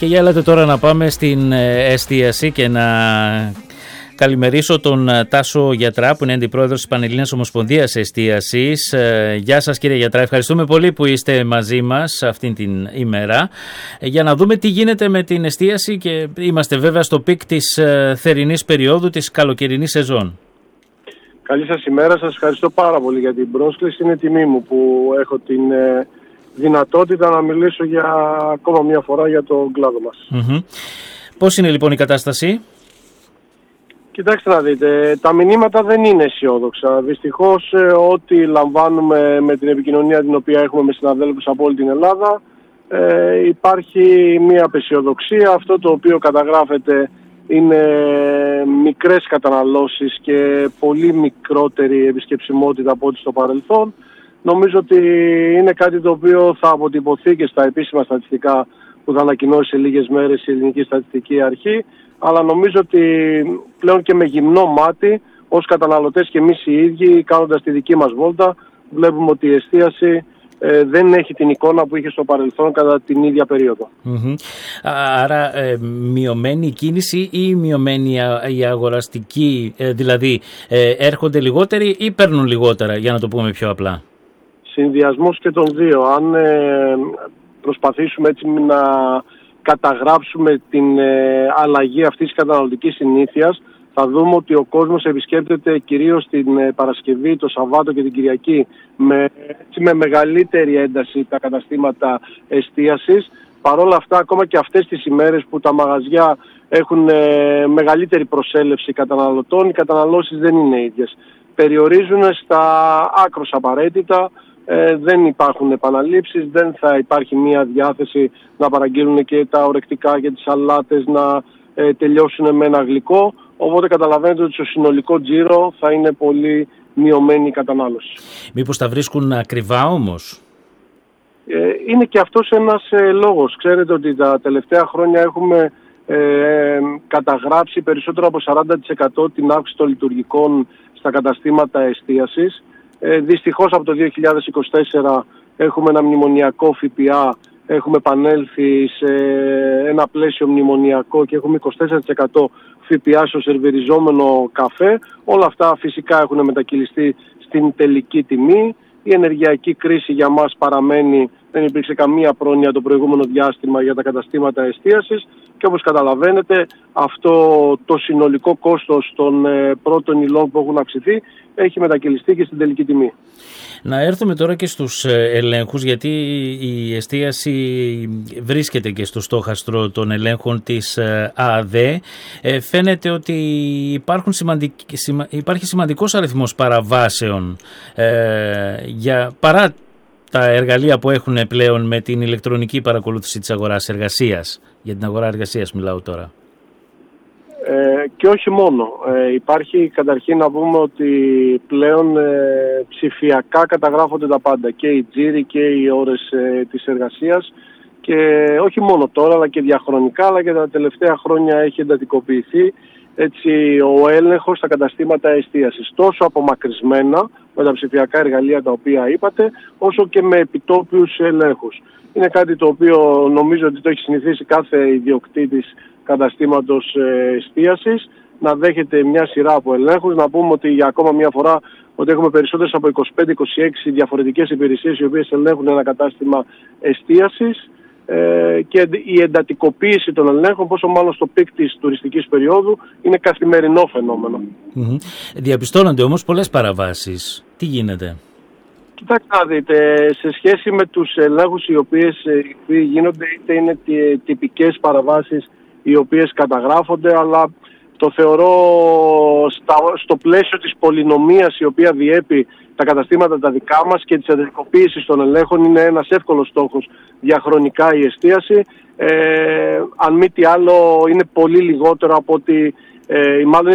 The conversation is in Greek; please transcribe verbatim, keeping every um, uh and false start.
Και για έλατε τώρα να πάμε στην εστίαση και να καλημερίσω τον Τάσο Γιατρά, που είναι αντιπρόεδρος της Πανελλήνιας Ομοσπονδίας Εστίασης. Γεια σας κύριε Γιατρά, ευχαριστούμε πολύ που είστε μαζί μας αυτήν την ημέρα για να δούμε τι γίνεται με την εστίαση, και είμαστε βέβαια στο πικ της θερινής περίοδου, της καλοκαιρινής σεζόν. Καλή σας ημέρα, σας ευχαριστώ πάρα πολύ για την πρόσκληση. Είναι τιμή μου που έχω την δυνατότητα να μιλήσω για ακόμα μια φορά για τον κλάδο μας. Mm-hmm. Πώς είναι λοιπόν η κατάσταση? Κοιτάξτε να δείτε, τα μηνύματα δεν είναι αισιόδοξα. Δυστυχώς ό,τι λαμβάνουμε με την επικοινωνία την οποία έχουμε με συναδέλφους από όλη την Ελλάδα, ε, υπάρχει μια απεσιοδοξία. Αυτό το οποίο καταγράφεται είναι μικρές καταναλώσεις και πολύ μικρότερη επισκεψιμότητα από ό,τι στο παρελθόν. Νομίζω ότι είναι κάτι το οποίο θα αποτυπωθεί και στα επίσημα στατιστικά που θα ανακοινώσει σε λίγες μέρες η Ελληνική Στατιστική Αρχή, αλλά νομίζω ότι πλέον και με γυμνό μάτι, ως καταναλωτές και εμείς οι ίδιοι, κάνοντας τη δική μας βόλτα, βλέπουμε ότι η εστίαση ε, δεν έχει την εικόνα που είχε στο παρελθόν κατά την ίδια περίοδο. Mm-hmm. Άρα ε, μειωμένη η κίνηση ή μειωμένη η αγοραστική, ε, δηλαδή ε, έρχονται λιγότεροι ή παίρνουν λιγότερα, για να το πούμε πιο απλά? Συνδυασμός και των δύο. Αν ε, προσπαθήσουμε έτσι να καταγράψουμε την ε, αλλαγή αυτής της καταναλωτικής συνήθειας, θα δούμε ότι ο κόσμος επισκέπτεται κυρίως την ε, Παρασκευή, το Σαββάτο και την Κυριακή με, έτσι, με μεγαλύτερη ένταση τα καταστήματα εστίασης. Παρ' όλα αυτά, ακόμα και αυτές τις ημέρες που τα μαγαζιά έχουν ε, μεγαλύτερη προσέλευση καταναλωτών, οι καταναλώσεις δεν είναι ίδιες. Περιορίζουν στα άκρως απαραίτητα. Ε, δεν υπάρχουν επαναλήψεις, δεν θα υπάρχει μια διάθεση να παραγγείλουν και τα ορεκτικά και τις σαλάτες να ε, τελειώσουν με ένα γλυκό, οπότε καταλαβαίνετε ότι στο συνολικό τζίρο θα είναι πολύ μειωμένη η κατανάλωση. Μήπως τα βρίσκουν ακριβά όμως? Ε, είναι και αυτός ένας ε, λόγος. Ξέρετε ότι τα τελευταία χρόνια έχουμε ε, ε, καταγράψει περισσότερο από σαράντα τοις εκατό την αύξηση των λειτουργικών στα καταστήματα εστίασης. Ε, δυστυχώς από το δύο χιλιάδες είκοσι τέσσερα έχουμε ένα μνημονιακό ΦΠΑ, έχουμε επανέλθει σε ένα πλαίσιο μνημονιακό και έχουμε είκοσι τέσσερα τοις εκατό ΦΠΑ στο σερβιριζόμενο καφέ. Όλα αυτά φυσικά έχουν μετακυλιστεί στην τελική τιμή. Η ενεργειακή κρίση για μας παραμένει, δεν υπήρξε καμία πρόνοια το προηγούμενο διάστημα για τα καταστήματα εστίασης και όπως καταλαβαίνετε αυτό το συνολικό κόστος των ε, πρώτων υλών που έχουν αυξηθεί έχει μετακυλιστεί και στην τελική τιμή. Να έρθουμε τώρα και στους ελέγχους, γιατί η εστίαση βρίσκεται και στο στόχαστρο των ελέγχων της ΑΑΔΕ. Ε, φαίνεται ότι υπάρχουν σημαντικ... υπάρχει σημαντικός αριθμός παραβάσεων ε, για... παρά τα εργαλεία που έχουν πλέον με την ηλεκτρονική παρακολούθηση της αγοράς εργασίας. Για την αγορά εργασίας μιλάω τώρα. Ε, και όχι μόνο. Ε, υπάρχει καταρχήν να πούμε ότι πλέον ε, ψηφιακά καταγράφονται τα πάντα. Και οι τζίροι και οι ώρες ε, της εργασίας. Και όχι μόνο τώρα αλλά και διαχρονικά, αλλά και τα τελευταία χρόνια έχει εντατικοποιηθεί έτσι, ο έλεγχος στα καταστήματα εστίασης. Τόσο απομακρυσμένα με τα ψηφιακά εργαλεία τα οποία είπατε, όσο και με επιτόπιους ελέγχους. Είναι κάτι το οποίο νομίζω ότι το έχει συνηθίσει κάθε ιδιοκτήτης καταστήματος εστίασης, να δέχεται μια σειρά από ελέγχους. Να πούμε ότι για ακόμα μια φορά ότι έχουμε περισσότερες από είκοσι πέντε είκοσι έξι διαφορετικές υπηρεσίες οι οποίες ελέγχουν ένα κατάστημα εστίασης ε, και η εντατικοποίηση των ελέγχων, πόσο μάλλον στο πικ της τουριστικής περίοδου, είναι καθημερινό φαινόμενο. Mm-hmm. Διαπιστώνονται όμως πολλές παραβάσεις. Τι γίνεται? Κοιτάξτε να δείτε, σε σχέση με τους ελέγχους οι οποίες γίνονται, είτε είναι τυπικές παραβάσεις οι οποίες καταγράφονται, αλλά το θεωρώ στα, στο πλαίσιο της πολυνομίας η οποία διέπει τα καταστήματα τα δικά μας και της εντατικοποίησης των ελέγχων, είναι ένας εύκολος στόχος διαχρονικά η εστίαση. Ε, αν μη τι άλλο είναι πολύ λιγότερο από ότι, ε, μάλλον